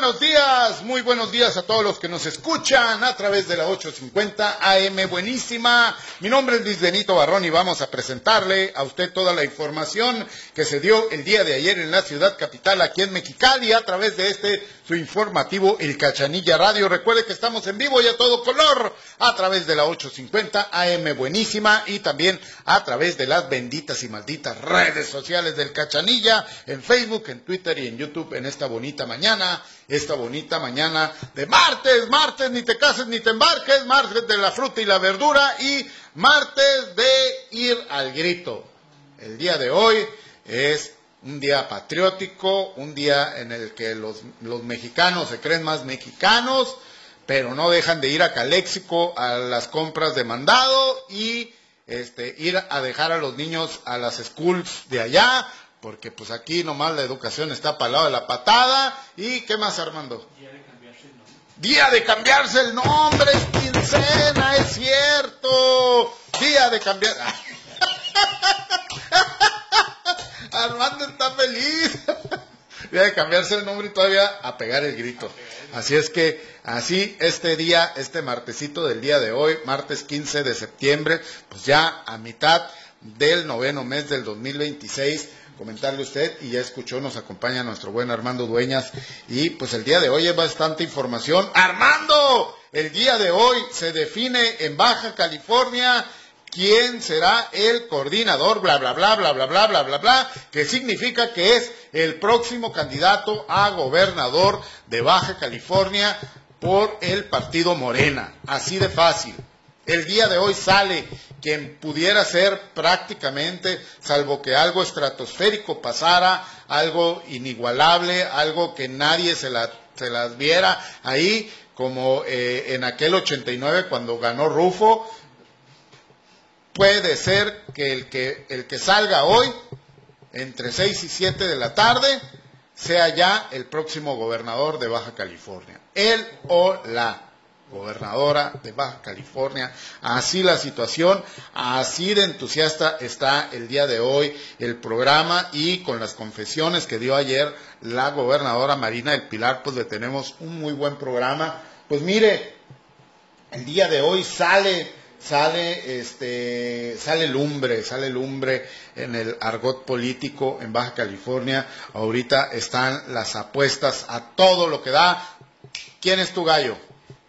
muy buenos días a todos los que nos escuchan a través de la 850 AM Buenísima. Mi nombre es Luis Benito Barrón y vamos a presentarle a usted toda la información que se dio el día de ayer en la ciudad capital, aquí en Mexicali, a través de su informativo El Cachanilla Radio. Recuerde que estamos en vivo y a todo color a través de la 850 AM Buenísima y también a través de las benditas y malditas redes sociales del Cachanilla, en Facebook, en Twitter y en YouTube, en esta bonita mañana de martes, ni te cases ni te embarques, martes de la fruta y la verdura y martes de ir al grito. El día de hoy es un día patriótico, un día en el que los mexicanos se creen más mexicanos, pero no dejan de ir a Caléxico a las compras de mandado y ir a dejar a los niños a las schools de allá, porque pues aquí nomás la educación está para el lado de la patada. ¿Y qué más, Armando? Día de cambiarse el nombre, es quincena, es cierto. Día de cambiar... Armando está feliz. Día de cambiarse el nombre y todavía a pegar el grito. Así es que, así este día, este martesito del día de hoy, martes 15 de septiembre, pues ya a mitad del 9º mes del 2026, comentarle usted, y ya escuchó, nos acompaña nuestro buen Armando Dueñas, y pues el día de hoy es bastante información. ¡Armando! El día de hoy se define en Baja California quién será el coordinador, bla, bla, bla, bla, bla, bla, bla, bla, bla, que significa que es el próximo candidato a gobernador de Baja California por el partido Morena. Así de fácil. El día de hoy sale quien pudiera ser prácticamente, salvo que algo estratosférico pasara, algo inigualable, algo que nadie se las viera ahí, como en aquel 89 cuando ganó Rufo. Puede ser que el que salga hoy, entre 6 y 7 de la tarde, sea ya el próximo gobernador de Baja California. Él o la gobernadora de Baja California. Así la situación, así de entusiasta está el día de hoy el programa, y con las confesiones que dio ayer la gobernadora Marina del Pilar, pues le tenemos un muy buen programa. Pues mire, el día de hoy sale lumbre en el argot político en Baja California. Ahorita están las apuestas a todo lo que da. ¿Quién es tu gallo?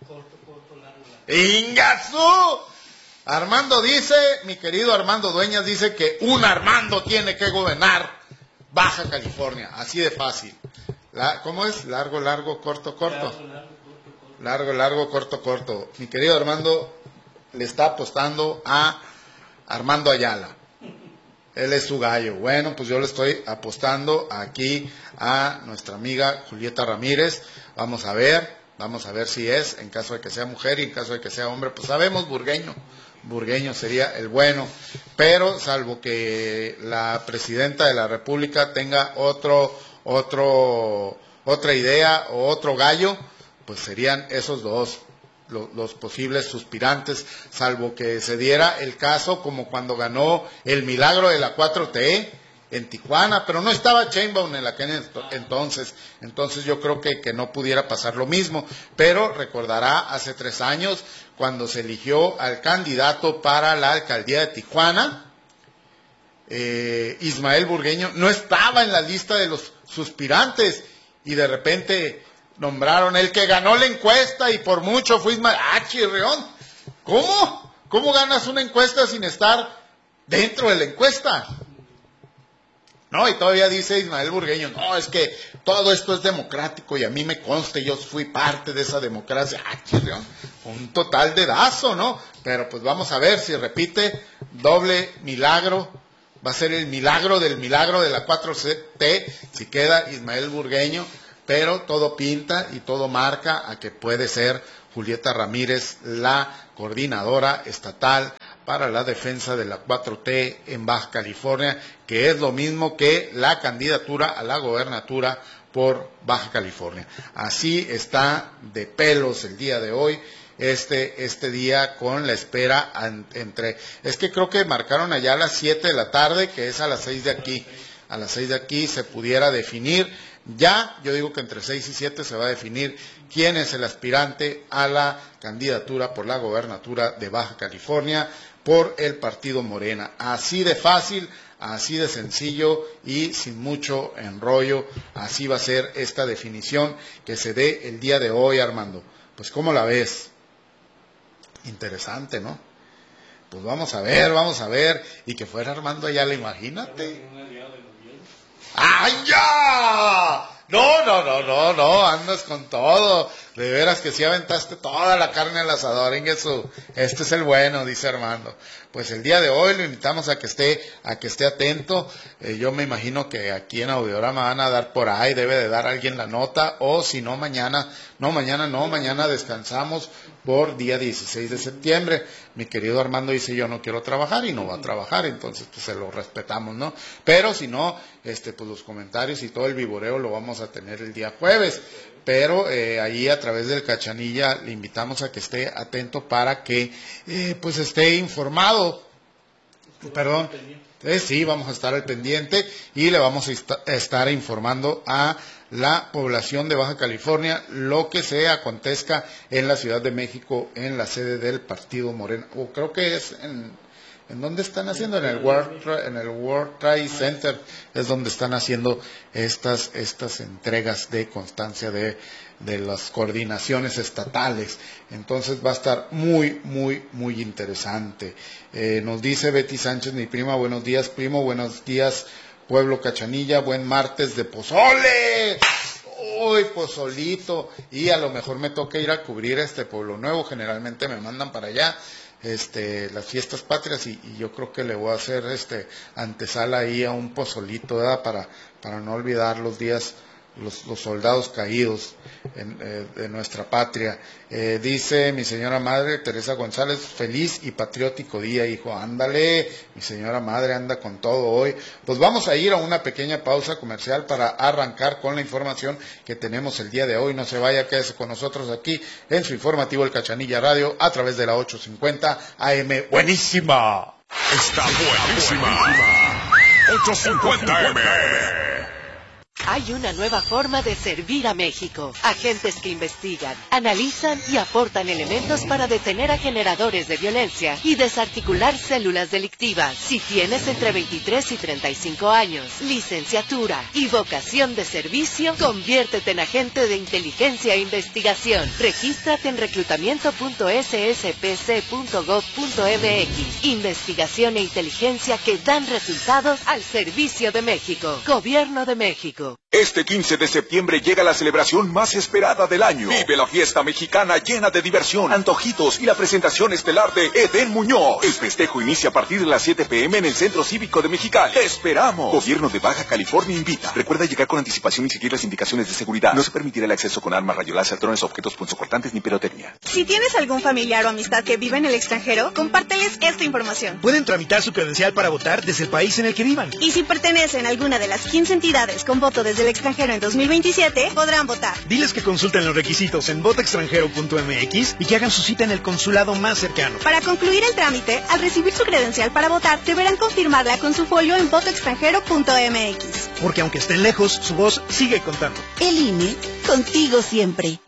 ¡Ingazú! Armando dice, mi querido Armando Dueñas dice que un Armando tiene que gobernar Baja California, así de fácil. ¿Cómo es? Largo, corto. Largo, corto. Mi querido Armando le está apostando a Armando Ayala. Él es su gallo. Bueno, pues yo le estoy apostando aquí a nuestra amiga Julieta Ramírez. Vamos a ver si es, en caso de que sea mujer y en caso de que sea hombre, pues sabemos, Burgueño sería el bueno, pero salvo que la presidenta de la República tenga otra idea o otro gallo, pues serían esos dos los posibles suspirantes, salvo que se diera el caso como cuando ganó el milagro de la 4T en Tijuana, pero no estaba Sheinbaum en aquel entonces yo creo que no pudiera pasar lo mismo. Pero recordará hace 3 años cuando se eligió al candidato para la alcaldía de Tijuana, Ismael Burgueño no estaba en la lista de los suspirantes y de repente nombraron el que ganó la encuesta y por mucho fue Ismael. Chirrión, ¿cómo ganas una encuesta sin estar dentro de la encuesta? No, y todavía dice Ismael Burgueño, no, es que todo esto es democrático y a mí me consta, yo fui parte de esa democracia. Chirrión, un total dedazo, ¿no? Pero pues vamos a ver si repite doble milagro, va a ser el milagro de la 4T, si queda Ismael Burgueño, pero todo pinta y todo marca a que puede ser Julieta Ramírez la coordinadora estatal para la defensa de la 4T en Baja California, que es lo mismo que la candidatura a la gobernatura por Baja California. Así está de pelos el día de hoy, este día, con la espera es que creo que marcaron allá a las 7 de la tarde, que es a las 6 de aquí. a las 6 de aquí, se pudiera definir. Ya, yo digo que entre 6 y 7 se va a definir quién es el aspirante a la candidatura por la gobernatura de Baja California por el partido Morena. Así de fácil, así de sencillo y sin mucho enrollo, así va a ser esta definición que se dé el día de hoy, Armando. Pues, ¿cómo la ves? Interesante, ¿no? Pues vamos a ver, y que fuera Armando Ayala, imagínate. ¡Ay, ya! No, andas con todo. De veras que sí aventaste toda la carne al asador, Ingesu. Este es el bueno, dice Armando. Pues el día de hoy lo invitamos a que esté atento. Yo me imagino que aquí en Audiorama van a dar por ahí, debe de dar alguien la nota, o si no, mañana descansamos por día 16 de septiembre. Mi querido Armando dice, yo no quiero trabajar y no va a trabajar, entonces pues se lo respetamos, ¿no? Pero si no, pues los comentarios y todo el vivoreo lo vamos a tener el día jueves. Pero ahí a través del Cachanilla le invitamos a que esté atento para que pues esté informado. Perdón. Sí, vamos a estar al pendiente y le vamos a estar informando a la población de Baja California lo que se acontezca en la Ciudad de México, en la sede del partido Morena. O creo que es ¿en dónde están haciendo? En el World Trade Center es donde están haciendo estas entregas de constancia de las coordinaciones estatales. Entonces va a estar muy interesante. Nos dice Betty Sánchez, mi prima, buenos días, primo, buenos días, pueblo Cachanilla, buen martes de pozole. Uy, pozolito. Y a lo mejor me toca ir a cubrir Pueblo Nuevo, generalmente me mandan para allá. Las fiestas patrias y yo creo que le voy a hacer antesala ahí a un pozolito, ¿verdad? Para no olvidar los días, los soldados caídos de nuestra patria. Dice mi señora madre Teresa González, feliz y patriótico día, hijo. Ándale, mi señora madre anda con todo hoy. Pues vamos a ir a una pequeña pausa comercial para arrancar con la información que tenemos el día de hoy. No se vaya, quédese con nosotros aquí en su informativo El Cachanilla Radio a través de la 850 AM. ¡Buenísima! Está buenísima. 850 AM. Hay una nueva forma de servir a México. Agentes que investigan, analizan y aportan elementos para detener a generadores de violencia y desarticular células delictivas. Si tienes entre 23 y 35 años, licenciatura y vocación de servicio, conviértete en agente de inteligencia e investigación. Regístrate en reclutamiento.sspc.gov.mx. Investigación e inteligencia que dan resultados al servicio de México. Gobierno de México. Este 15 de septiembre llega la celebración más esperada del año. Vive la fiesta mexicana llena de diversión, antojitos y la presentación estelar de Edén Muñoz. El festejo inicia a partir de las 7 p.m. en el Centro Cívico de Mexicali. ¡Te esperamos! Gobierno de Baja California invita. Recuerda llegar con anticipación y seguir las indicaciones de seguridad. No se permitirá el acceso con armas, rayos láser, drones, objetos punzocortantes ni pirotecnia. Si tienes algún familiar o amistad que vive en el extranjero, compárteles esta información. Pueden tramitar su credencial para votar desde el país en el que vivan. Y si pertenecen a alguna de las 15 entidades con voto desde el extranjero en 2027, podrán votar. Diles que consulten los requisitos en votaextranjero.mx y que hagan su cita en el consulado más cercano. Para concluir el trámite, al recibir su credencial para votar, deberán confirmarla con su folio en votaextranjero.mx. Porque aunque estén lejos, su voz sigue contando. El INE, contigo siempre.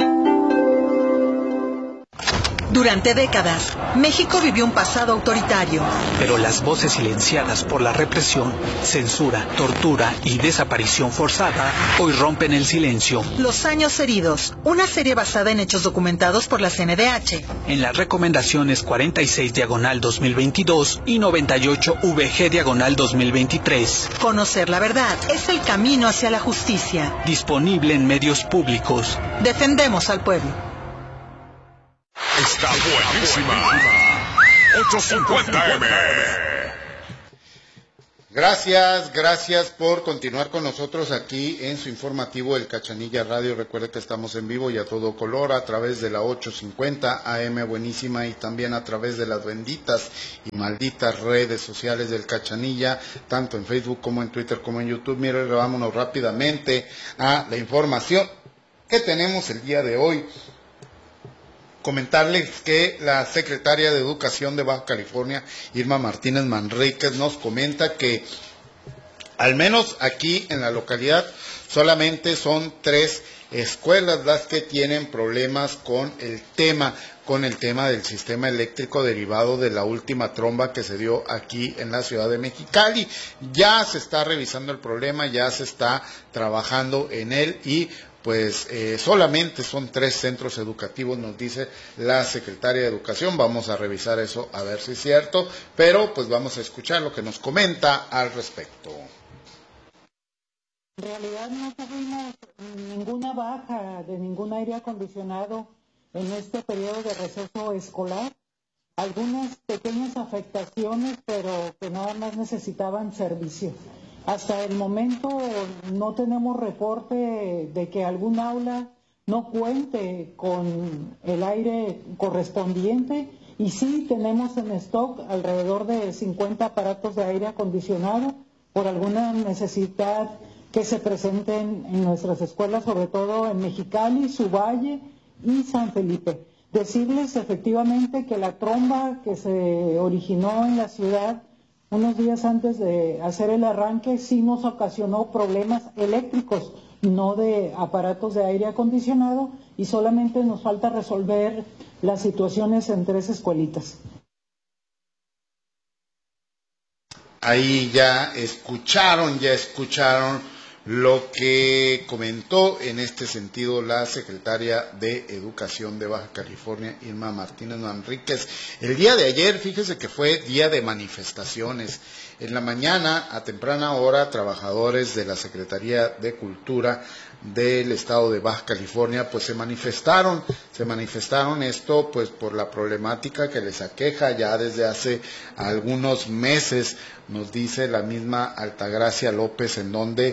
Durante décadas, México vivió un pasado autoritario. Pero las voces silenciadas por la represión, censura, tortura y desaparición forzada hoy rompen el silencio. Los años heridos, una serie basada en hechos documentados por la CNDH. En las recomendaciones 46/2022 y 98/VG/2023. Conocer la verdad es el camino hacia la justicia. Disponible en medios públicos. Defendemos al pueblo. Está buenísima. 850 AM. Gracias por continuar con nosotros aquí en su informativo El Cachanilla Radio. Recuerde que estamos en vivo y a todo color a través de la 850 AM Buenísima y también a través de las benditas y malditas redes sociales del Cachanilla, tanto en Facebook como en Twitter como en YouTube. Mire, vámonos rápidamente a la información que tenemos el día de hoy. Comentarles que la secretaria de Educación de Baja California, Irma Martínez Manríquez, nos comenta que Al menos aquí en la localidad solamente son 3 escuelas las que tienen problemas con el tema del sistema eléctrico derivado de la última tromba que se dio aquí en la ciudad de Mexicali. Ya se está revisando el problema, ya se está trabajando en él y pues solamente son 3 centros educativos, nos dice la secretaria de Educación. Vamos a revisar eso a ver si es cierto, pero pues vamos a escuchar lo que nos comenta al respecto. En realidad no tuvimos ninguna baja de ningún aire acondicionado en este periodo de receso escolar. Algunas pequeñas afectaciones, pero que nada más necesitaban servicio. Hasta el momento no tenemos reporte de que algún aula no cuente con el aire correspondiente y sí tenemos en stock alrededor de 50 aparatos de aire acondicionado por alguna necesidad que se presenten en nuestras escuelas, sobre todo en Mexicali, Suvalle y San Felipe. Decirles efectivamente que la tromba que se originó en la ciudad unos días antes de hacer el arranque sí nos ocasionó problemas eléctricos, no de aparatos de aire acondicionado, y solamente nos falta resolver las situaciones en 3 escuelitas. Ahí ya escucharon lo que comentó en este sentido la secretaria de Educación de Baja California, Irma Martínez Manríquez. El día de ayer, fíjese que fue día de manifestaciones. En la mañana, a temprana hora, trabajadores de la Secretaría de Cultura del estado de Baja California pues se manifestaron esto pues por la problemática que les aqueja ya desde hace algunos meses, nos dice la misma Altagracia López, en donde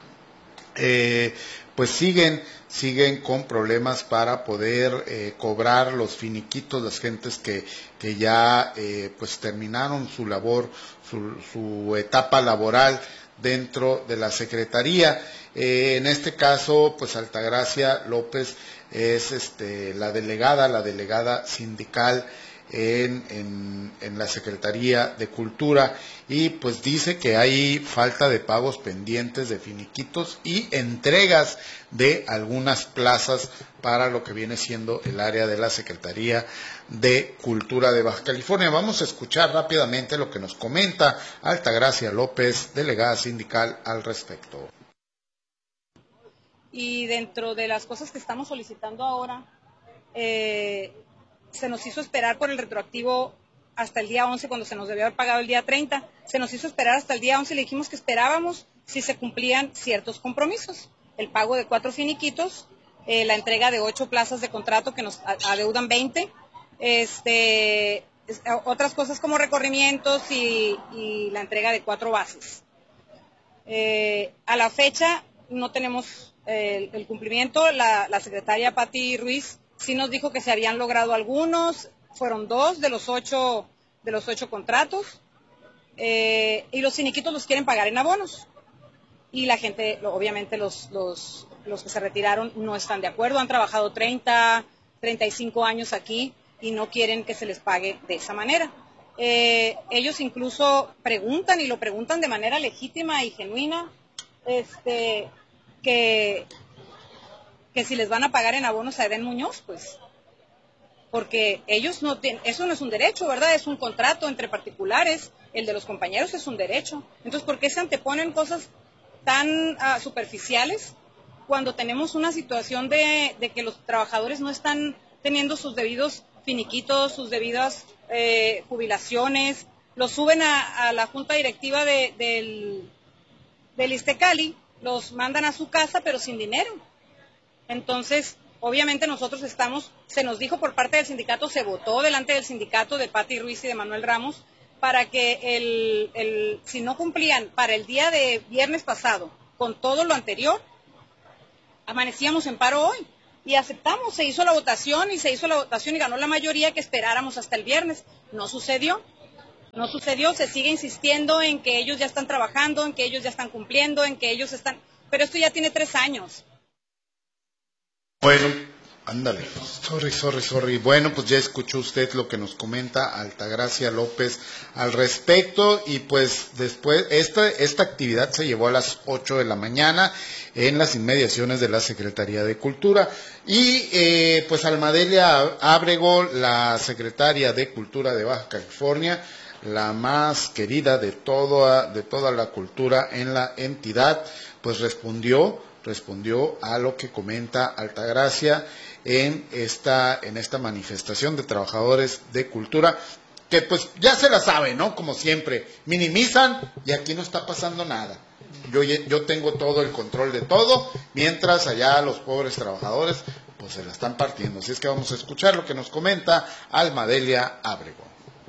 pues siguen con problemas para poder cobrar los finiquitos, las gentes que ya pues terminaron su labor, su etapa laboral dentro de la Secretaría. En este caso, pues Altagracia López es la delegada sindical en la Secretaría de Cultura, y pues dice que hay falta de pagos pendientes de finiquitos y entregas de algunas plazas para lo que viene siendo el área de la Secretaría de Cultura de Baja California. Vamos a escuchar rápidamente lo que nos comenta Altagracia López, delegada sindical, al respecto. Y dentro de las cosas que estamos solicitando ahora, se nos hizo esperar por el retroactivo hasta el día 11, cuando se nos debió haber pagado el día 30. Se nos hizo esperar hasta el día 11, le dijimos que esperábamos si se cumplían ciertos compromisos. El pago de 4 finiquitos, la entrega de 8 plazas de contrato que nos adeudan 20, otras cosas como recorrimientos y la entrega de 4 bases. A la fecha no tenemos el cumplimiento. La secretaria Patti Ruiz sí nos dijo que se habían logrado algunos, fueron 2 de los 8 contratos, y los finiquitos los quieren pagar en abonos. Y la gente, obviamente los que se retiraron no están de acuerdo, han trabajado 30, 35 años aquí y no quieren que se les pague de esa manera. Ellos incluso preguntan, y lo preguntan de manera legítima y genuina, que si les van a pagar en abonos a Edén Muñoz, pues, porque ellos no tienen, eso no es un derecho, ¿verdad? Es un contrato entre particulares, el de los compañeros es un derecho. Entonces, ¿por qué se anteponen cosas tan superficiales cuando tenemos una situación de que los trabajadores no están teniendo sus debidos finiquitos, sus debidas jubilaciones? Los suben a la junta directiva del Iztecali, los mandan a su casa pero sin dinero. Entonces, obviamente nosotros se nos dijo por parte del sindicato, se votó delante del sindicato de Patti Ruiz y de Manuel Ramos para que si no cumplían para el día de viernes pasado con todo lo anterior, amanecíamos en paro hoy. Y aceptamos, se hizo la votación y ganó la mayoría, que esperáramos hasta el viernes. No sucedió, se sigue insistiendo en que ellos ya están trabajando, en que ellos ya están cumpliendo, pero esto ya tiene 3 años. Bueno, Ándale, sorry. Bueno, pues ya escuchó usted lo que nos comenta Altagracia López al respecto, y pues después esta actividad se llevó a las 8 de la mañana en las inmediaciones de la Secretaría de Cultura, y pues Almadelia Ábrego, la secretaria de Cultura de Baja California, la más querida de toda la cultura en la entidad, pues respondió a lo que comenta Altagracia en esta manifestación de trabajadores de cultura, que pues ya se la sabe, ¿no? Como siempre, minimizan y aquí no está pasando nada. Yo tengo todo el control de todo, mientras allá los pobres trabajadores pues se la están partiendo. Así es que vamos a escuchar lo que nos comenta Almadelia Ábrego.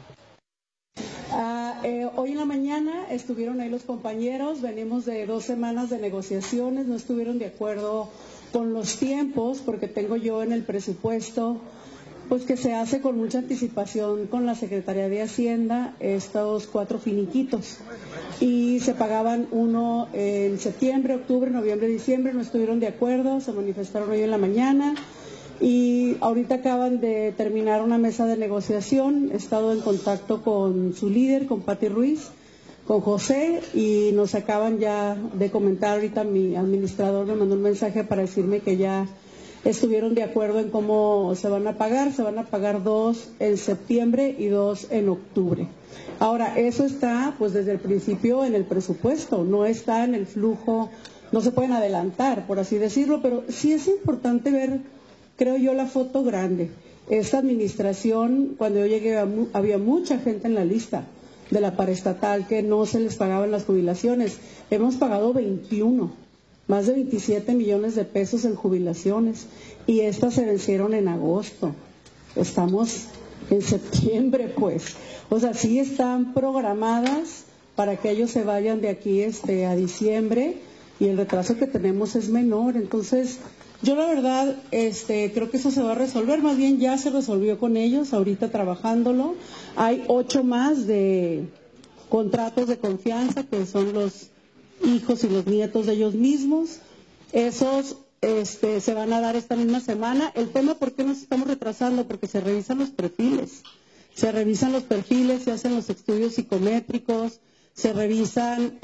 Hoy en la mañana estuvieron ahí los compañeros, venimos de 2 semanas de negociaciones, no estuvieron de acuerdo con los tiempos, porque tengo yo en el presupuesto, pues que se hace con mucha anticipación con la Secretaría de Hacienda, estos 4 finiquitos, y se pagaban uno en septiembre, octubre, noviembre, diciembre, no estuvieron de acuerdo, se manifestaron hoy en la mañana. Y ahorita acaban de terminar una mesa de negociación, he estado en contacto con su líder, con Pati Ruiz, con José, y nos acaban ya de comentar, ahorita mi administrador me mandó un mensaje para decirme que ya estuvieron de acuerdo en cómo se van a pagar 2 en septiembre y 2 en octubre. Ahora, eso está pues desde el principio en el presupuesto, no está en el flujo, no se pueden adelantar, por así decirlo, pero sí es importante ver, creo yo, la foto grande. Esta administración, cuando yo llegué, había mucha gente en la lista de la paraestatal que no se les pagaban las jubilaciones. Hemos pagado 21, más de 27 millones de pesos en jubilaciones, y estas se vencieron en agosto. Estamos en septiembre, pues. O sea, sí están programadas para que ellos se vayan de aquí a diciembre, y el retraso que tenemos es menor. Entonces, yo la verdad creo que eso se va a resolver, más bien ya se resolvió con ellos, ahorita trabajándolo. Hay 8 más de contratos de confianza, que son los hijos y los nietos de ellos mismos. Esos se van a dar esta misma semana. El tema, ¿por qué nos estamos retrasando? Porque se revisan los perfiles. Se hacen los estudios psicométricos, se revisan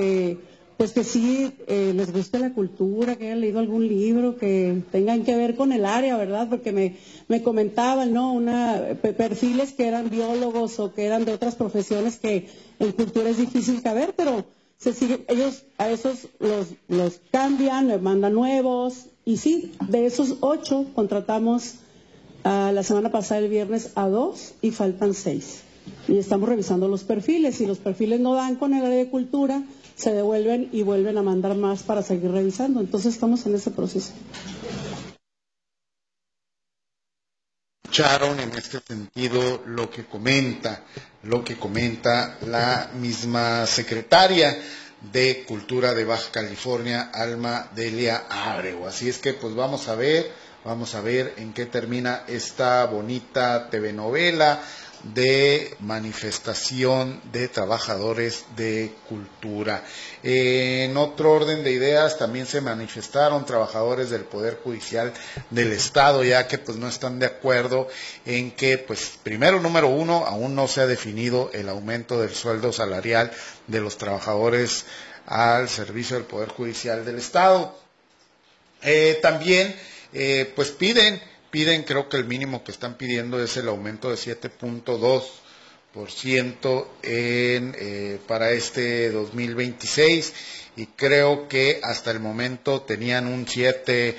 pues que sí les guste la cultura, que hayan leído algún libro, que tengan que ver con el área, ¿verdad? Porque me comentaban, ¿no? Perfiles que eran biólogos o que eran de otras profesiones que en cultura es difícil caber, pero ellos a esos los cambian, les mandan nuevos, y sí, de esos 8 contratamos la semana pasada, el viernes, a 2 y faltan 6. Y estamos revisando los perfiles. Si los perfiles no dan con el área de cultura, se devuelven y vuelven a mandar más para seguir revisando. Entonces estamos en ese proceso. Escucharon en este sentido lo que comenta la misma secretaria de Cultura de Baja California, Almadelia Ábrego. Así es que pues vamos a ver en qué termina esta bonita telenovela de manifestación de trabajadores de cultura. En otro orden de ideas, también se manifestaron trabajadores del Poder Judicial del Estado, ya que pues no están de acuerdo en que, pues primero, número uno, aún no se ha definido el aumento del sueldo salarial de los trabajadores al servicio del Poder Judicial del Estado. También pues piden, creo que el mínimo que están pidiendo es el aumento de 7.2% para este 2026, y creo que hasta el momento tenían un 7.0,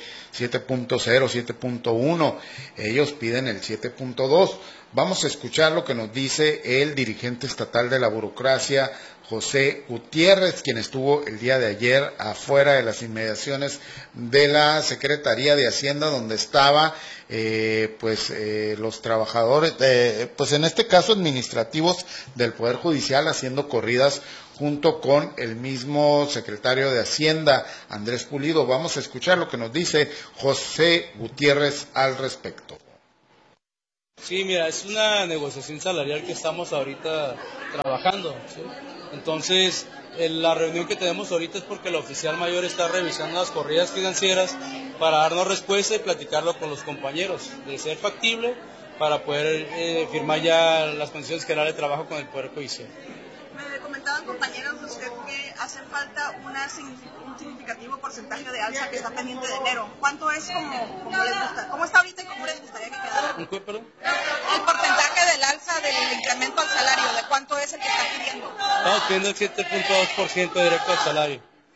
7.1, ellos piden el 7.2. Vamos a escuchar lo que nos dice el dirigente estatal de la burocracia, José Gutiérrez, quien estuvo el día de ayer afuera de las inmediaciones de la Secretaría de Hacienda, donde estaba los trabajadores, pues en este caso administrativos del Poder Judicial, haciendo corridas junto con el mismo secretario de Hacienda, Andrés Pulido. Vamos a escuchar lo que nos dice José Gutiérrez al respecto. Sí, mira, es una negociación salarial que estamos ahorita trabajando, ¿sí? Entonces, La reunión que tenemos ahorita es porque el oficial mayor está revisando las corridas financieras para darnos respuesta y platicarlo con los compañeros, de ser factible para poder firmar ya las condiciones generales de trabajo con el Poder Judicial. Me comentaban compañeros de usted que hacen falta un significativo porcentaje de alza que está pendiente de enero. ¿Cuánto es como les gusta? ¿Cómo está ahorita y cómo les gustaría que quedara? ¿Un qué, perdón? El porcentaje del alza del incremento al salario, ¿de cuánto es el que está pidiendo? Estamos pidiendo el 7.2% directo al salario.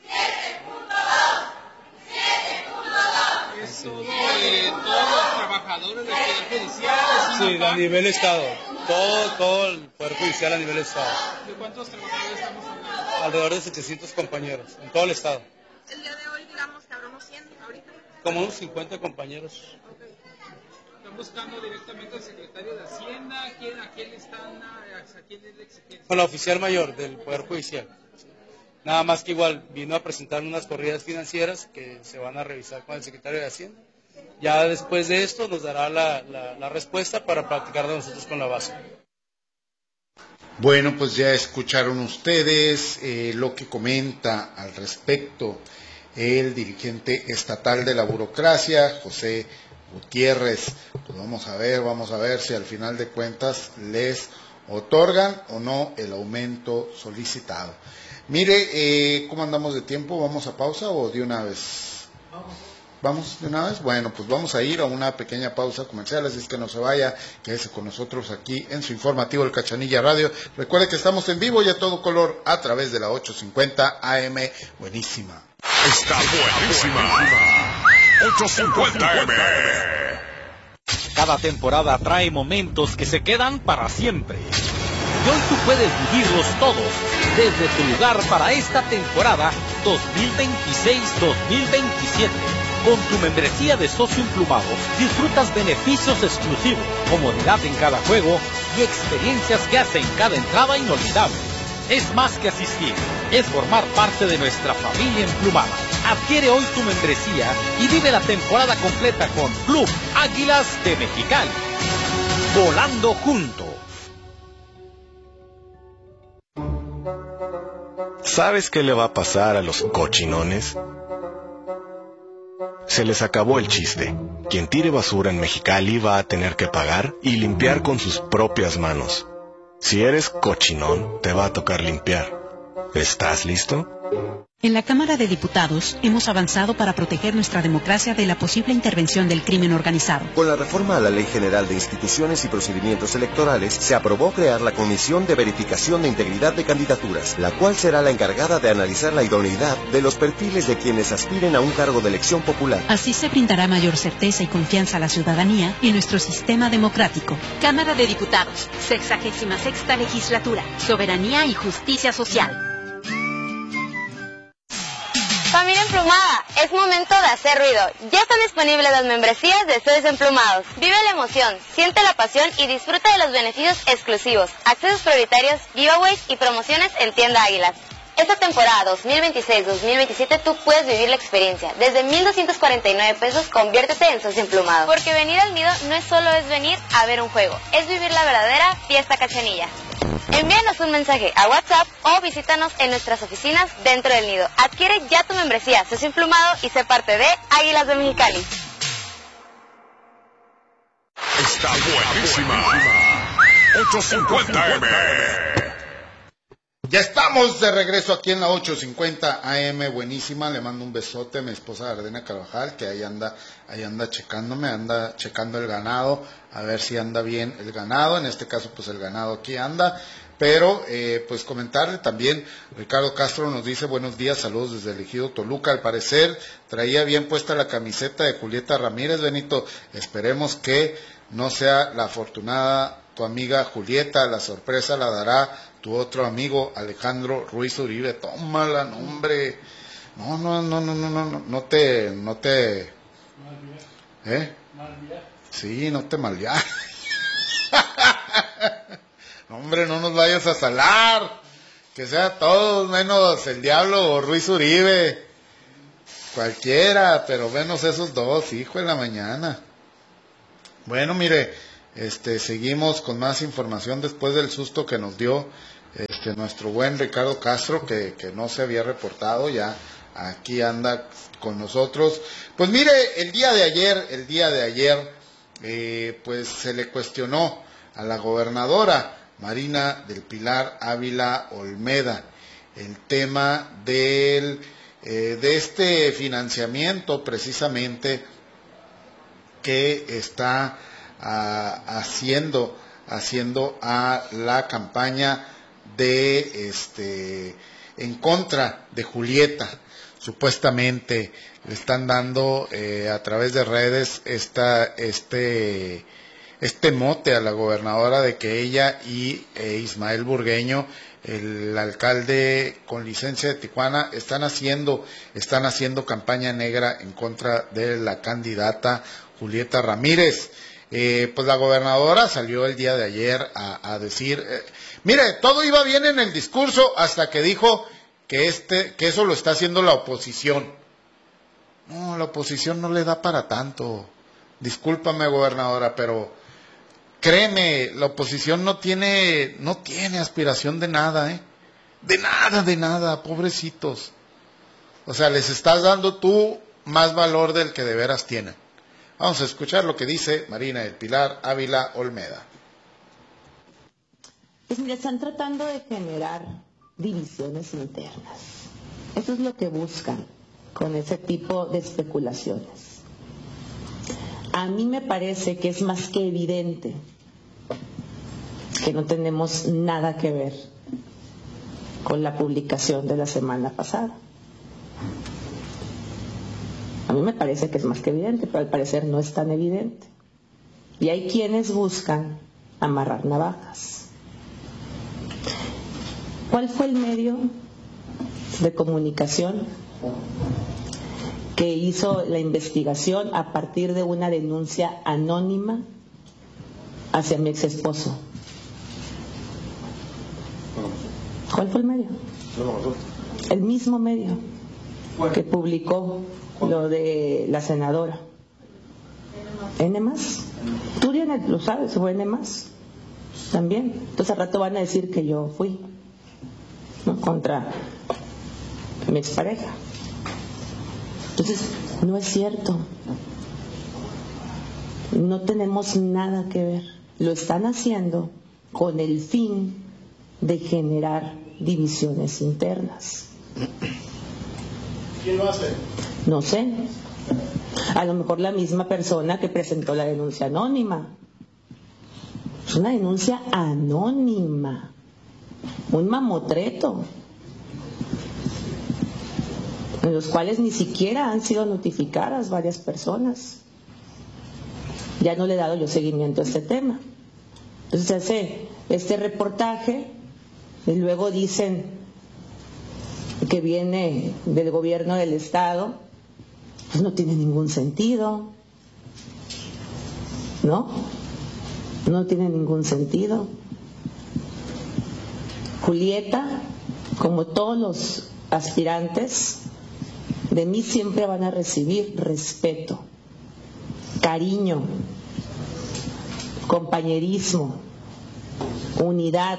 ¿Eso de todos los trabajadores del Poder Judicial? Sí, a nivel Estado. Todo el Poder Judicial a nivel Estado. ¿De cuántos trabajadores estamos hablando? Alrededor de 700 compañeros, en todo el Estado. El día de hoy, digamos que habrá unos 100 ahorita. Como unos 50 compañeros. Okay. ¿Están buscando directamente al secretario de Hacienda? ¿A quién están? ¿A quién es la exigencia? Con la oficial mayor del Poder Judicial. Nada más que igual vino a presentar unas corridas financieras que se van a revisar con el secretario de Hacienda. Ya después de esto nos dará la respuesta para platicar de nosotros con la base. Bueno, pues ya escucharon ustedes lo que comenta al respecto el dirigente estatal de la burocracia, José Gutiérrez. Pues vamos a ver si al final de cuentas les otorgan o no el aumento solicitado. Mire, ¿cómo andamos de tiempo? ¿Vamos a pausa o de una vez? ¿Vamos de una vez? Bueno, pues vamos a ir a una pequeña pausa comercial, así es que no se vaya, quédese con nosotros aquí en su informativo El Cachanilla Radio. Recuerde que estamos en vivo y a todo color a través de la 850 AM. Buenísima. Está buenísima. 850 AM. Cada temporada trae momentos que se quedan para siempre. Y hoy tú puedes vivirlos todos desde tu lugar para esta temporada 2026-2027. Con tu membresía de socio emplumado disfrutas beneficios exclusivos, comodidad en cada juego y experiencias que hacen cada entrada inolvidable. Es más que asistir, es formar parte de nuestra familia emplumada. Adquiere hoy tu membresía y vive la temporada completa con Club Águilas de Mexicali. Volando juntos. ¿Sabes qué le va a pasar a los cochinones? Se les acabó el chiste. Quien tire basura en Mexicali va a tener que pagar y limpiar con sus propias manos. Si eres cochinón, te va a tocar limpiar. ¿Estás listo? En la Cámara de Diputados hemos avanzado para proteger nuestra democracia de la posible intervención del crimen organizado. Con la reforma a la Ley General de Instituciones y Procedimientos Electorales, se aprobó crear la Comisión de Verificación de Integridad de Candidaturas, la cual será la encargada de analizar la idoneidad de los perfiles de quienes aspiren a un cargo de elección popular. Así se brindará mayor certeza y confianza a la ciudadanía y nuestro sistema democrático. Cámara de Diputados, 66ª Legislatura, Soberanía y Justicia Social. Familia Emplumada, es momento de hacer ruido. Ya están disponibles las membresías de Socios Emplumados. Vive la emoción, siente la pasión y disfruta de los beneficios exclusivos, accesos prioritarios, giveaways y promociones en Tienda Águilas. Esta temporada 2026-2027 tú puedes vivir la experiencia. Desde 1,249 pesos, conviértete en socio emplumado. Porque venir al nido no es solo venir a ver un juego, es vivir la verdadera fiesta cachanilla. Envíanos un mensaje a WhatsApp o visítanos en nuestras oficinas dentro del nido. Adquiere ya tu membresía socio emplumado y sé parte de Águilas de Mexicali. Está buenísima. 850 M. Ya estamos de regreso aquí en la 850 AM, buenísima. Le mando un besote a mi esposa Ardena Carvajal, que ahí anda checándome, anda checando el ganado, a ver si anda bien el ganado. En este caso, pues el ganado aquí anda. Pero, pues comentarle también, Ricardo Castro nos dice, buenos días, saludos desde el Ejido Toluca. Al parecer, traía bien puesta la camiseta de Julieta Ramírez, Benito. Esperemos que no sea la afortunada tu amiga Julieta, la sorpresa la dará tu otro amigo Alejandro Ruiz Uribe. Tómala, no, hombre. No te, sí, no te malviajes. Hombre, no nos vayas a salar. Que sea todos menos el Diablo o Ruiz Uribe. Cualquiera, pero menos esos dos, hijo de la mañana. Bueno, mire, seguimos con más información después del susto que nos dio nuestro buen Ricardo Castro, que no se había reportado, ya aquí anda con nosotros. Pues mire, el día de ayer, pues se le cuestionó a la gobernadora Marina del Pilar Ávila Olmeda el tema de este financiamiento precisamente que está haciendo a la campaña en contra de Julieta. Supuestamente le están dando a través de redes este mote a la gobernadora de que ella y Ismael Burgueño, el alcalde con licencia de Tijuana, están haciendo campaña negra en contra de la candidata Julieta Ramírez. Pues la gobernadora salió el día de ayer a decir, mire, todo iba bien en el discurso hasta que dijo que eso lo está haciendo la oposición. No, la oposición no le da para tanto. Discúlpame, gobernadora, pero créeme, la oposición no tiene aspiración de nada, de nada, pobrecitos. O sea, les estás dando tú más valor del que de veras tienen. Vamos a escuchar lo que dice Marina del Pilar Ávila Olmeda. Pues mira, están tratando de generar divisiones internas. Eso es lo que buscan con ese tipo de especulaciones. A mí me parece que es más que evidente que no tenemos nada que ver con la publicación de la semana pasada. A mí me parece que es más que evidente, pero al parecer no es tan evidente. Y hay quienes buscan amarrar navajas. ¿Cuál fue el medio de comunicación que hizo la investigación a partir de una denuncia anónima hacia mi ex esposo? ¿Cuál fue el medio? El mismo medio que publicó lo de la senadora. ¿N+? Tú lo sabes, fue N+. También. Entonces al rato van a decir que yo fui, ¿no?, contra mi expareja. Entonces, no es cierto. No tenemos nada que ver. Lo están haciendo con el fin de generar divisiones internas. ¿Quién lo hace? No sé. A lo mejor la misma persona que presentó la denuncia anónima. Es una denuncia anónima. Un mamotreto. En los cuales ni siquiera han sido notificadas varias personas. Ya no le he dado yo seguimiento a este tema. Entonces se hace este reportaje y luego dicen que viene del gobierno del estado. Pues no tiene ningún sentido, ¿no? No tiene ningún sentido. Julieta, como todos los aspirantes, de mí siempre van a recibir respeto, cariño, compañerismo, unidad,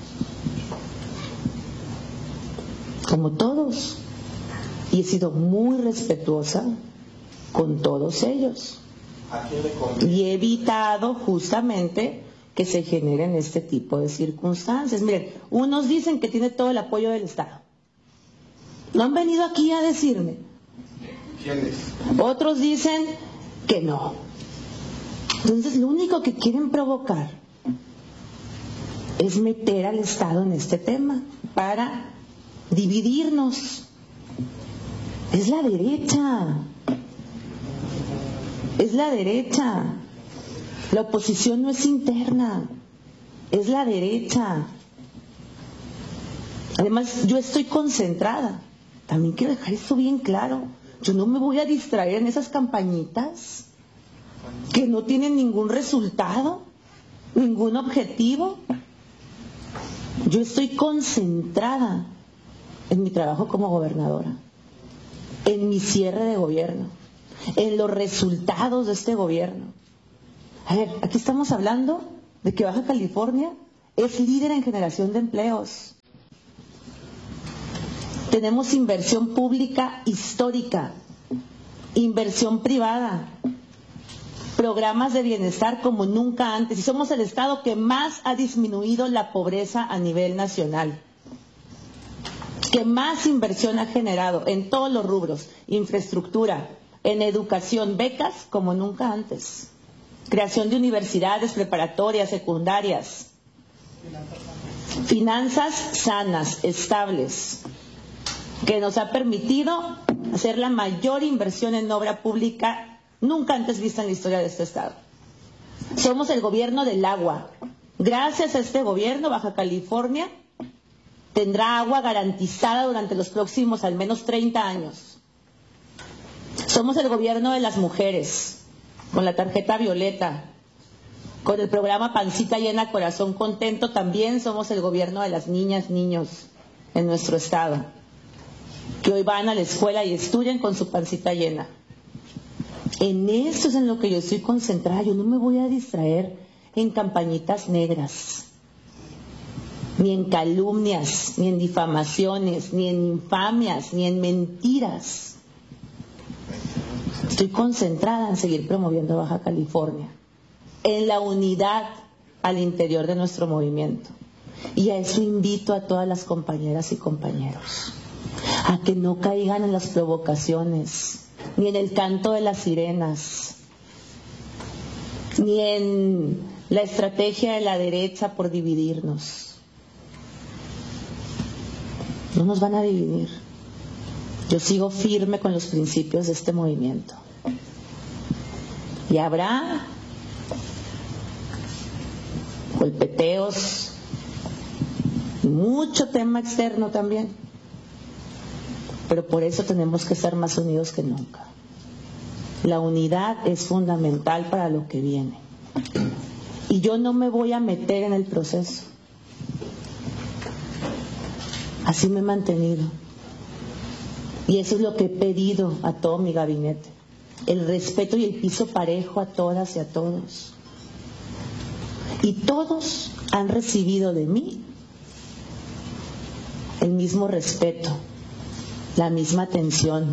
como todos. Y he sido muy respetuosa con todos ellos. Y he evitado justamente que se generen este tipo de circunstancias. Miren, unos dicen que tiene todo el apoyo del Estado. No han venido aquí a decirme. ¿Quiénes? Otros dicen que no. Entonces lo único que quieren provocar es meter al Estado en este tema para dividirnos. Es la derecha. Es la derecha. La oposición no es interna. Es la derecha. Además, yo estoy concentrada. También quiero dejar esto bien claro. Yo no me voy a distraer en esas campañitas que no tienen ningún resultado, ningún objetivo. Yo estoy concentrada en mi trabajo como gobernadora, en mi cierre de gobierno, en los resultados de este gobierno. A ver, aquí estamos hablando de que Baja California es líder en generación de empleos. Tenemos inversión pública histórica, inversión privada, programas de bienestar como nunca antes, y somos el estado que más ha disminuido la pobreza a nivel nacional, que más inversión ha generado en todos los rubros, infraestructura, en educación, becas como nunca antes, creación de universidades preparatorias, secundarias, finanzas sanas, estables, que nos ha permitido hacer la mayor inversión en obra pública nunca antes vista en la historia de este estado. Somos el gobierno del agua. Gracias a este gobierno, Baja California tendrá agua garantizada durante los próximos al menos 30 años. Somos el gobierno de las mujeres, con la tarjeta violeta, con el programa Pancita Llena, Corazón Contento. También somos el gobierno de las niñas, niños en nuestro estado, que hoy van a la escuela y estudian con su pancita llena. En esto es en lo que yo estoy concentrada. Yo no me voy a distraer en campañitas negras, ni en calumnias, ni en difamaciones, ni en infamias, ni en mentiras. Estoy concentrada en seguir promoviendo Baja California, en la unidad al interior de nuestro movimiento. Y a eso invito a todas las compañeras y compañeros, a que no caigan en las provocaciones, ni en el canto de las sirenas, ni en la estrategia de la derecha por dividirnos. No nos van a dividir. Yo sigo firme con los principios de este movimiento. Y habrá golpeteos, mucho tema externo también. Pero por eso tenemos que estar más unidos que nunca. La unidad es fundamental para lo que viene. Y yo no me voy a meter en el proceso. Así me he mantenido. Y eso es lo que he pedido a todo mi gabinete. El respeto y el piso parejo a todas y a todos. Y todos han recibido de mí el mismo respeto, la misma atención.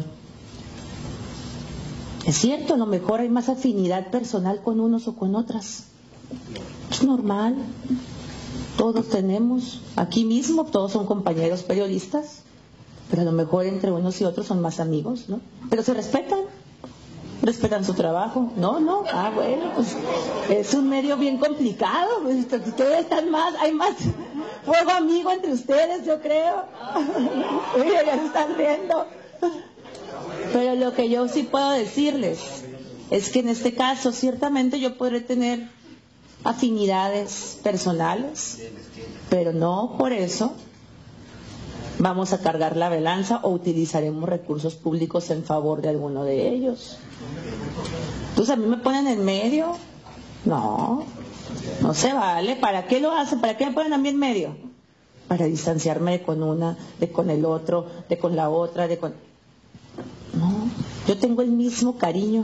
Es cierto, a lo mejor hay más afinidad personal con unos o con otras. Es normal. Todos tenemos, aquí mismo, todos son compañeros periodistas, pero a lo mejor entre unos y otros son más amigos, ¿no? Pero se respetan su trabajo. No, bueno, pues es un medio bien complicado. Ustedes están más, hay más fuego amigo entre ustedes, yo creo. Mira, ya se están riendo. Pero lo que yo sí puedo decirles es que en este caso ciertamente yo podré tener afinidades personales, pero no por eso vamos a cargar la balanza o utilizaremos recursos públicos en favor de alguno de ellos. Entonces a mí me ponen en medio. No se vale. ¿Para qué lo hacen? ¿Para qué me ponen a mí en medio? Para distanciarme de con una, de con el otro, de con la otra, de con... No, yo tengo el mismo cariño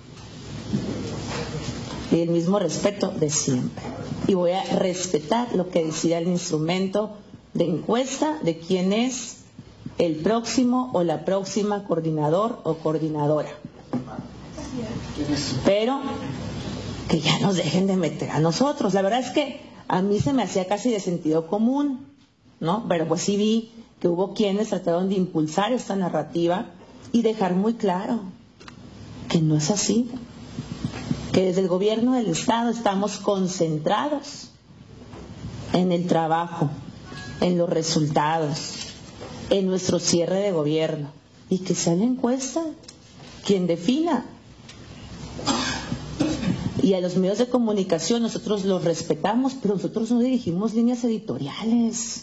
y el mismo respeto de siempre. Y voy a respetar lo que decida el instrumento de encuesta de quién es el próximo o la próxima coordinador o coordinadora. Pero que ya nos dejen de meter a nosotros. La verdad es que a mí se me hacía casi de sentido común, ¿no? Pero pues sí vi que hubo quienes trataron de impulsar esta narrativa y dejar muy claro que no es así, que desde el gobierno del Estado estamos concentrados en el trabajo, en los resultados, en nuestro cierre de gobierno, y que sea la encuesta quien defina. Y a los medios de comunicación nosotros los respetamos, pero nosotros no dirigimos líneas editoriales.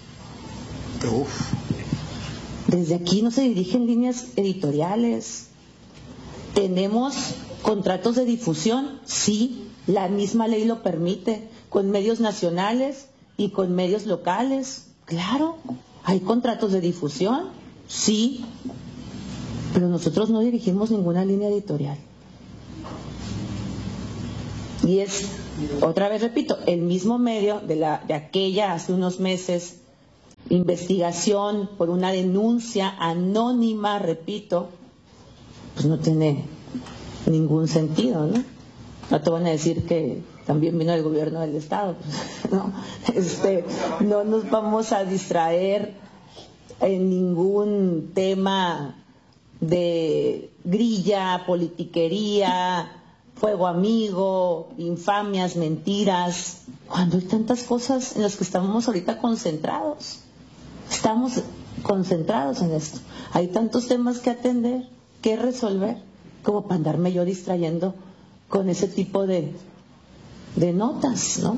Desde aquí no se dirigen líneas editoriales. Tenemos contratos de difusión, sí, la misma ley lo permite, con medios nacionales y con medios locales. Claro, hay contratos de difusión, sí, pero nosotros no dirigimos ninguna línea editorial. Y es, otra vez repito, el mismo medio de aquella hace unos meses, investigación por una denuncia anónima, repito, pues no tiene ningún sentido, ¿no? No te van a decir que también vino el gobierno del Estado, pues, ¿no? No nos vamos a distraer en ningún tema de grilla, politiquería, fuego amigo, infamias, mentiras, cuando hay tantas cosas en las que estamos ahorita concentrados. Estamos concentrados en esto. Hay tantos temas que atender, que resolver, como para andarme yo distrayendo con ese tipo de notas, ¿no?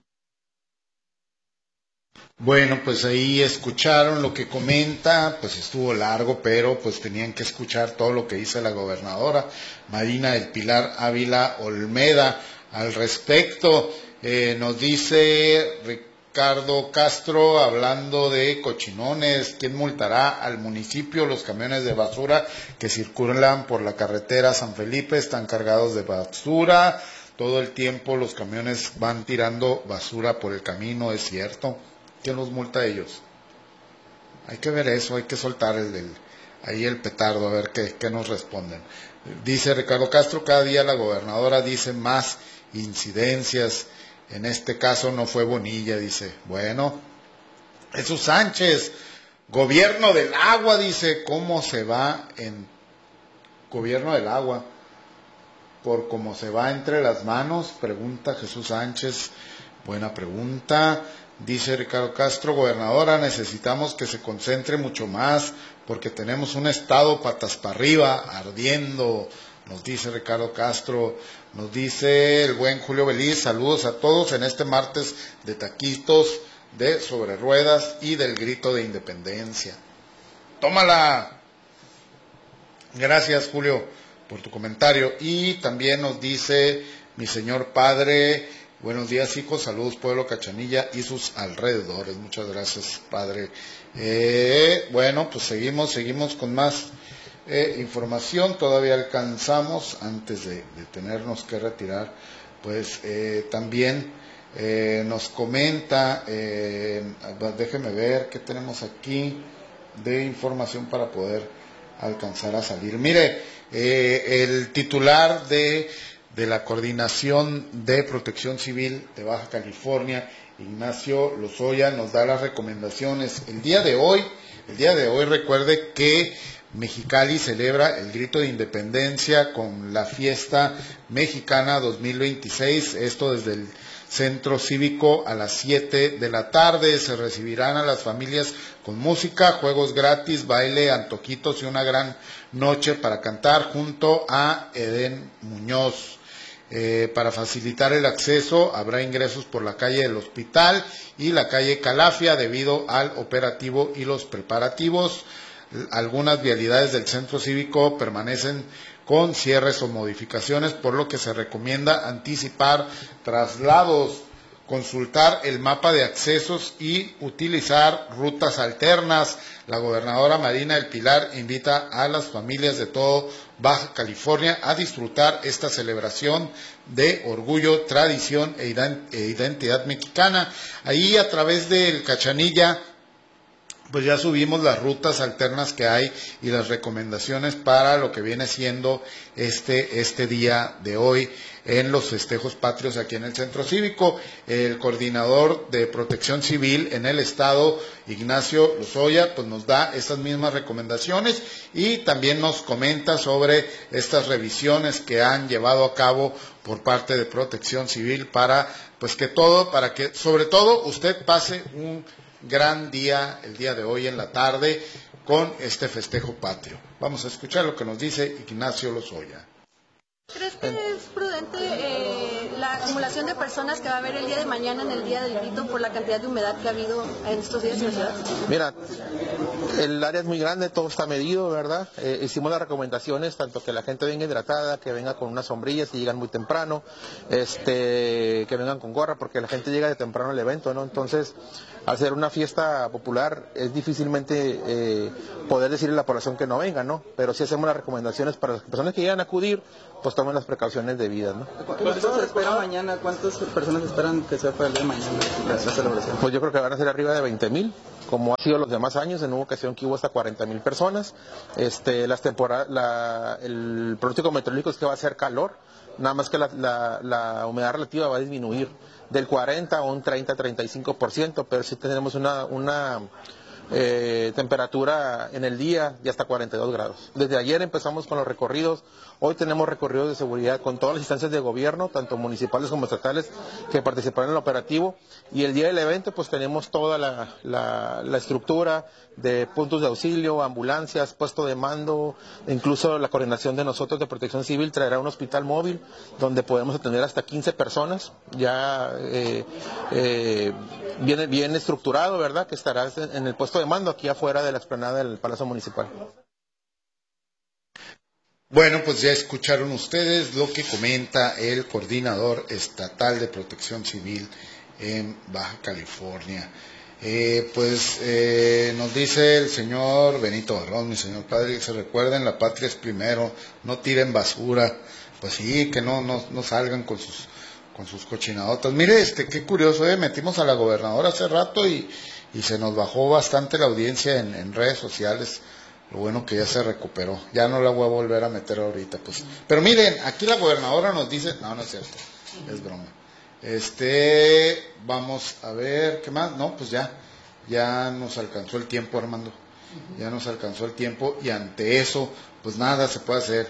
Bueno, pues ahí escucharon lo que comenta, pues estuvo largo, pero pues tenían que escuchar todo lo que dice la gobernadora Marina del Pilar Ávila Olmeda al respecto. Nos dice Ricardo Castro, hablando de cochinones, ¿quién multará al municipio? Los camiones de basura que circulan por la carretera San Felipe están cargados de basura, todo el tiempo los camiones van tirando basura por el camino, es cierto. ¿Quién los multa a ellos? Hay que ver eso, hay que soltar ahí el petardo, a ver qué nos responden. Dice Ricardo Castro, cada día la gobernadora dice más incidencias, en este caso no fue Bonilla, dice. Bueno, Jesús Sánchez, gobierno del agua, dice, ¿cómo se va en gobierno del agua? Por cómo se va entre las manos, pregunta Jesús Sánchez, buena pregunta. Dice Ricardo Castro, gobernadora, necesitamos que se concentre mucho más porque tenemos un estado patas para arriba, ardiendo, nos dice Ricardo Castro. Nos dice el buen Julio Beliz, saludos a todos en este martes de taquitos, de sobre ruedas y del grito de independencia. ¡Tómala! Gracias, Julio, por tu comentario. Y también nos dice mi señor padre, buenos días, hijos, saludos pueblo Cachanilla y sus alrededores. Muchas gracias, padre. Bueno, pues seguimos con más información. Todavía alcanzamos, antes de tenernos que retirar, pues también nos comenta, déjeme ver qué tenemos aquí de información para poder alcanzar a salir. Mire, el titular de la Coordinación de Protección Civil de Baja California, Ignacio Lozoya, nos da las recomendaciones. El día de hoy recuerde que Mexicali celebra el grito de independencia con la fiesta mexicana 2026, esto desde el Centro Cívico a las 7 de la tarde. Se recibirán a las familias con música, juegos gratis, baile, antojitos y una gran noche para cantar junto a Edén Muñoz. Para facilitar el acceso habrá ingresos por la calle del Hospital y la calle Calafia debido al operativo y los preparativos. Algunas vialidades del centro cívico permanecen con cierres o modificaciones, por lo que se recomienda anticipar traslados, consultar el mapa de accesos y utilizar rutas alternas. La gobernadora Marina del Pilar invita a las familias de todo Baja California a disfrutar esta celebración de orgullo, tradición e identidad mexicana. Ahí a través del Cachanilla pues ya subimos las rutas alternas que hay y las recomendaciones para lo que viene siendo este día de hoy en los festejos patrios aquí en el Centro Cívico. El coordinador de Protección Civil en el estado, Ignacio Lozoya, pues nos da estas mismas recomendaciones y también nos comenta sobre estas revisiones que han llevado a cabo por parte de Protección Civil para que sobre todo usted pase un gran día el día de hoy en la tarde con este festejo patrio. Vamos a escuchar lo que nos dice Ignacio Lozoya. ¿Crees que es prudente la acumulación de personas que va a haber el día de mañana en el día del grito por la cantidad de humedad que ha habido en estos días en la ciudad? Mira, el área es muy grande, todo está medido, ¿verdad? Hicimos las recomendaciones, tanto que la gente venga hidratada, que venga con una sombrilla si llegan muy temprano, que vengan con gorra, porque la gente llega de temprano al evento, ¿no? Entonces, al ser una fiesta popular, es difícilmente poder decirle a la población que no venga, ¿no? Pero sí hacemos las recomendaciones para las personas que llegan a acudir, pues pues tomen las precauciones debidas, ¿no? ¿Cuánto se espera mañana? ¿Cuántas personas esperan que sea para el día de mañana la celebración? Pues yo creo que van a ser arriba de 20,000, como ha sido los demás años. En una ocasión que hubo hasta 40,000 personas. El pronóstico meteorológico es que va a ser calor, nada más que la humedad relativa va a disminuir del 40 a un 30-35%, pero sí tenemos una temperatura en el día de hasta 42 grados. Desde ayer empezamos con los recorridos, hoy tenemos recorridos de seguridad con todas las instancias de gobierno, tanto municipales como estatales, que participarán en el operativo, y el día del evento pues tenemos toda la estructura de puntos de auxilio, ambulancias, puesto de mando, incluso la coordinación de nosotros de Protección Civil traerá un hospital móvil donde podemos atender hasta 15 personas, ya bien estructurado, ¿verdad?, que estará en el puesto de mando aquí afuera de la explanada del Palacio Municipal. Bueno, pues ya escucharon ustedes lo que comenta el coordinador estatal de Protección Civil en Baja California. Nos dice el señor Benito Barrón, mi señor padre, que se recuerden, la patria es primero, no tiren basura. Pues sí, que no salgan con sus cochinadotas. Mire, qué curioso, metimos a la gobernadora hace rato y se nos bajó bastante la audiencia en redes sociales. Lo bueno que ya se recuperó, ya no la voy a volver a meter ahorita, pues. Pero miren, aquí la gobernadora nos dice, no es cierto, es broma. Vamos a ver, ¿qué más? No, pues ya nos alcanzó el tiempo, Armando. Ya nos alcanzó el tiempo y ante eso, pues nada se puede hacer.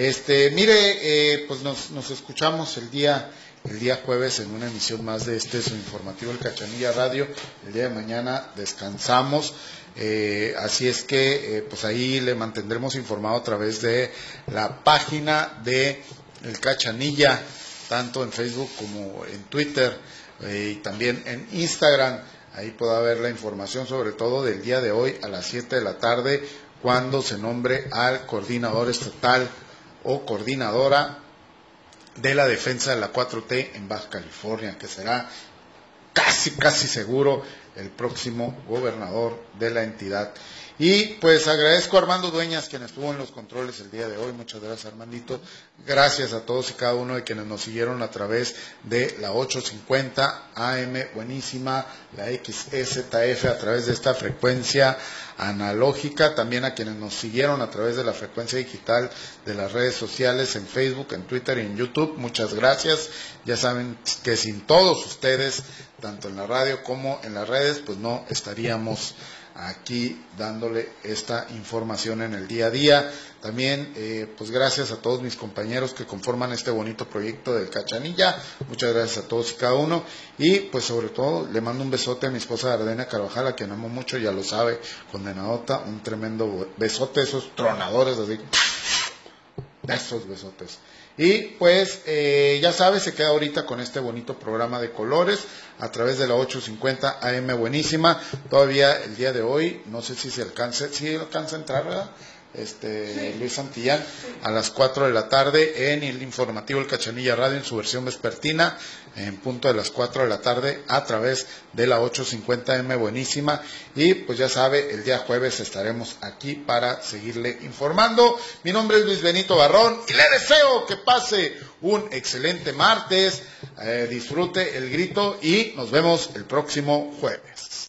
Pues nos escuchamos el día jueves en una emisión más de su informativo El Cachanilla Radio. El día de mañana descansamos. Así es que pues ahí le mantendremos informado a través de la página de El Cachanilla, tanto en Facebook como en Twitter y también en Instagram. Ahí podrá ver la información, sobre todo del día de hoy a las 7 de la tarde, cuando se nombre al coordinador estatal o coordinadora de la defensa de la 4T en Baja California, que será casi seguro el próximo gobernador de la entidad. Y pues agradezco a Armando Dueñas, quien estuvo en los controles el día de hoy. Muchas gracias, Armandito. Gracias a todos y cada uno de quienes nos siguieron a través de la 850 AM, buenísima, la XEZF a través de esta frecuencia analógica, también a quienes nos siguieron a través de la frecuencia digital de las redes sociales, en Facebook, en Twitter y en YouTube. Muchas gracias. Ya saben que sin todos ustedes, tanto en la radio como en las redes, pues no estaríamos aquí dándole esta información en el día a día. También pues gracias a todos mis compañeros que conforman este bonito proyecto del Cachanilla. Muchas gracias a todos y cada uno, y pues sobre todo le mando un besote a mi esposa Ardena Carvajal, a quien amo mucho, ya lo sabe, condenadota, un tremendo besote, esos tronadores así, de esos besotes. Y pues ya sabes, se queda ahorita con este bonito programa de colores a través de la 850 AM, buenísima. Todavía el día de hoy, no sé si alcanza a entrar, ¿verdad? Sí. Luis Santillán, a las 4 de la tarde en el informativo El Cachanilla Radio, en su versión vespertina, en punto de las 4 de la tarde a través de la 850M, buenísima. Y pues ya sabe, el día jueves estaremos aquí para seguirle informando. Mi nombre es Luis Benito Barrón y le deseo que pase un excelente martes, disfrute el grito y nos vemos el próximo jueves.